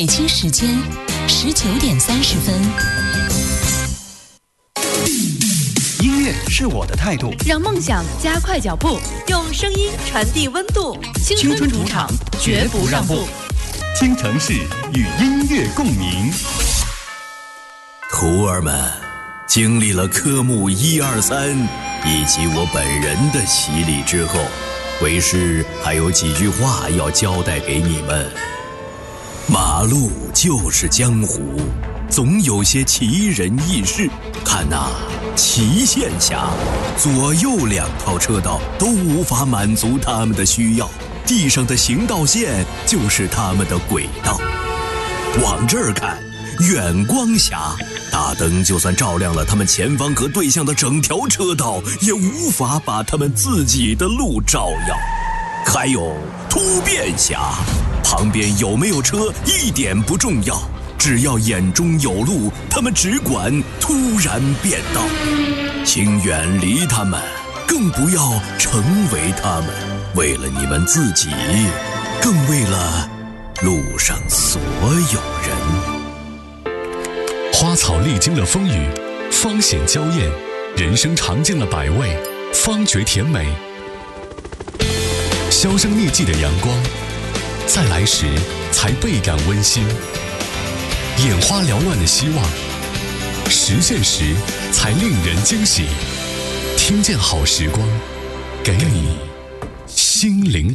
北京时间19:30。 音乐是我的态度， 让梦想加快脚步，用声音传递温度。青春主场，绝不让步。 京城市与音乐共鸣。 徒儿们，经历了科目1、2、3以及我本人的洗礼之后，为师还有几句话要交代给你们。马路就是江湖，总有些奇人异事。看呐，齐县峡左右2套车道都无法满足他们的需要，地上的行道线就是他们的轨道。往这儿看，远光峡大灯就算照亮了他们前方和对向的整条车道，也无法把他们自己的路照耀。还有突变峡，旁边有没有车一点不重要，只要眼中有路，他们只管突然变道。请远离他们，更不要成为他们，为了你们自己，更为了路上所有人。 花草历经了风雨，方显娇艳；人生尝尽了百味，方觉甜美。销声匿迹的阳光，在来时才倍感温馨；眼花缭乱的希望，实现时才令人惊喜。听见好时光，给你心灵